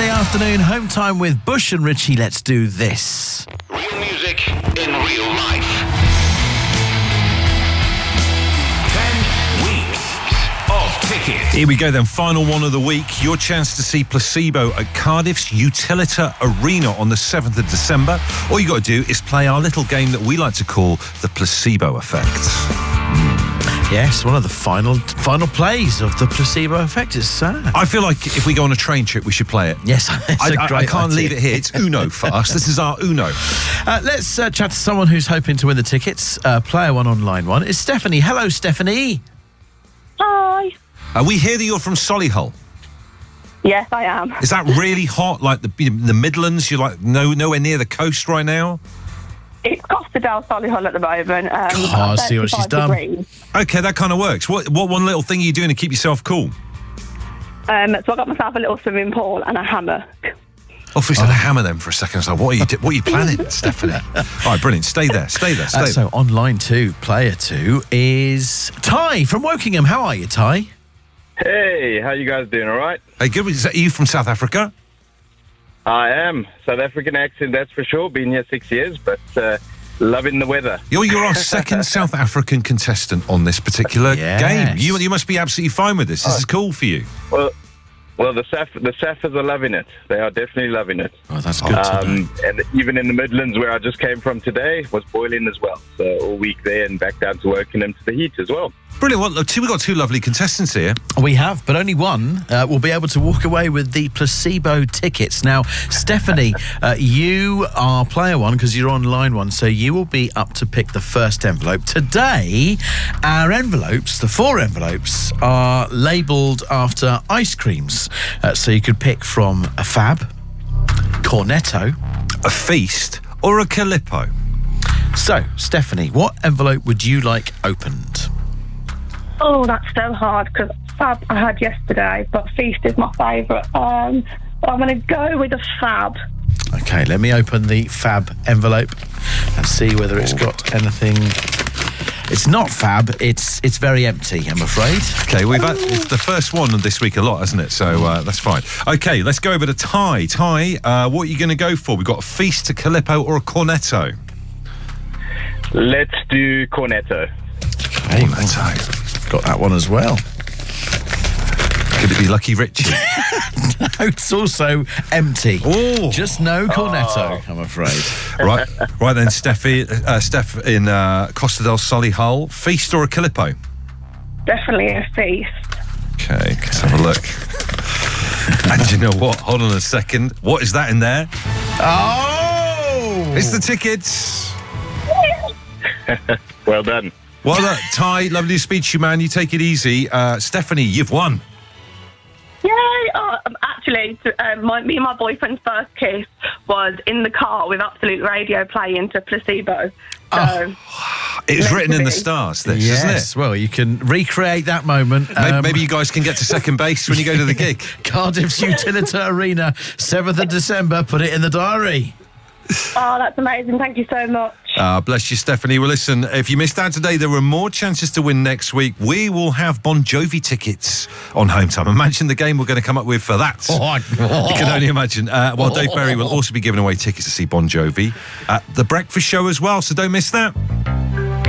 Saturday afternoon, home time with Bush and Richie. Let's do this. Real music in real life. 10 weeks of tickets. Here we go then, final one of the week. Your chance to see Placebo at Cardiff's Utilita Arena on the 7th of December. All you got to do is play our little game that we like to call the Placebo Effect. Yes, one of the final plays of the Placebo Effect. It's sad. I feel like if we go on a train trip, we should play it. Yes, I can't leave it here. It's Uno for us. This is our Uno. Let's chat to someone who's hoping to win the tickets. Player one on line one is Stephanie. Hello, Stephanie. Hi. We hear that you're from Solihull. Yes, I am. Is that really hot? Like the Midlands? You're like nowhere near the coast right now? It's Costa del Solihull at the moment. I see what she's done. Okay, that kind of works. What one little thing are you doing to keep yourself cool? So I got myself a little swimming pool and a hammock. Oh, we said a hammer then for a second. I was like, what are you planning, Stephanie? All right, brilliant. Stay there. So on line two, player two is Ty from Wokingham. How are you, Ty? Hey, how you guys doing, all right? Hey, good. Are you from South Africa? I am. South African accent, that's for sure. Been here 6 years, but loving the weather. You're our second South African contestant on this particular game. You must be absolutely fine with this. This is cool for you. Well, the Saffers are loving it. They are definitely loving it. Oh, that's good to know. And even in the Midlands, where I just came from today, was boiling as well. So all week there and back down to Wokingham to the heat as well. Brilliant. Well, we've got two lovely contestants here. We have, but only one will be able to walk away with the Placebo tickets. Now, Stephanie, you are player one because you're on line one, so you will be up to pick the first envelope. Today, our envelopes, the 4 envelopes, are labelled after ice creams. So you could pick from a Fab, Cornetto, a Feast, or a Calippo. So, Stephanie, what envelope would you like opened? Oh, that's so hard because Fab I had yesterday, but Feast is my favourite. I'm going to go with a Fab. Okay, let me open the Fab envelope and see whether it's got anything. It's not Fab. It's very empty, I'm afraid. Okay, we've had the first one this week a lot, hasn't it? So that's fine. Okay, let's go over to Ty. Ty, what are you going to go for? We've got a Feast, a Calippo, or a Cornetto? Let's do Cornetto. Okay, Cornetto. Got that one as well. Could it be Lucky Richie? No, it's also empty. Oh. Just no Cornetto, I'm afraid. Right then, Steph in Costa del Solihull. Feast or a Calippo? Definitely a Feast. Okay, let's have a look. And you know what? Hold on a second. What is that in there? Oh! It's the tickets. Well done. Well, Ty, lovely to speak to you, man. You take it easy. Stephanie, you've won. Yay! Actually, me and my boyfriend's first kiss was in the car with Absolute Radio playing to Placebo. So, it's written in the stars, this, isn't it? Well, you can recreate that moment. Maybe you guys can get to second base when you go to the gig. Cardiff's Utilita Arena, 7th of December. Put it in the diary. Oh, that's amazing. Thank you so much. Bless you, Stephanie. Well, listen, if you missed out today, there are more chances to win next week. We will have Bon Jovi tickets on Home Time. Imagine the game we're going to come up with for that. You can only imagine. Well, Dave Berry will also be giving away tickets to see Bon Jovi at The Breakfast Show as well, so don't miss that.